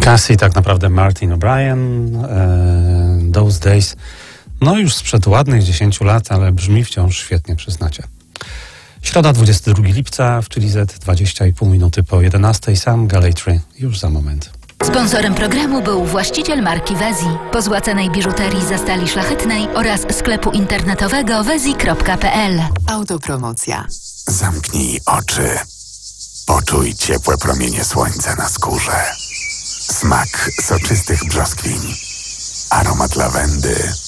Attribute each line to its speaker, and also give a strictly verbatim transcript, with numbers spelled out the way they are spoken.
Speaker 1: Cassie, tak naprawdę Martin O'Brien, e, Those Days, no już sprzed ładnych dziesięciu lat, ale brzmi wciąż świetnie, przyznacie. Środa, dwudziestego drugiego lipca w Chili Z, dwadzieścia i pół minuty po jedenastej, Sam Galatry, już za moment.
Speaker 2: Sponsorem programu był właściciel marki Wezi, pozłacanej biżuterii ze stali szlachetnej oraz sklepu internetowego wezi kropka pe el.
Speaker 3: Autopromocja.
Speaker 4: Zamknij oczy. Poczuj ciepłe promienie słońca na skórze. Smak soczystych brzoskwiń. Aromat lawendy.